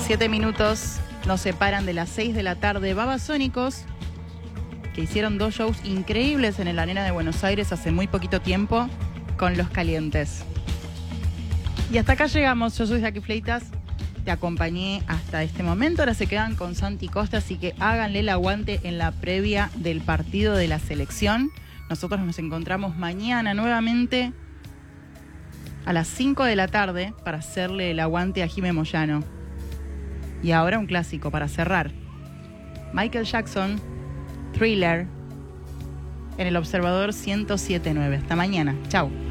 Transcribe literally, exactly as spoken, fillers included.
Siete minutos nos separan de las seis de la tarde. Babasónicos, que hicieron dos shows increíbles en el Arena de Buenos Aires hace muy poquito tiempo, con Los Calientes. Y hasta acá llegamos. Yo soy Jackie Fleitas, te acompañé hasta este momento. Ahora se quedan con Santi Costa, así que háganle el aguante en la previa del partido de la selección. Nosotros nos encontramos mañana nuevamente a las cinco de la tarde para hacerle el aguante a Jimé Moyano. Y ahora un clásico para cerrar. Michael Jackson, Thriller, en el Observador ciento siete punto nueve. Hasta mañana. Chau.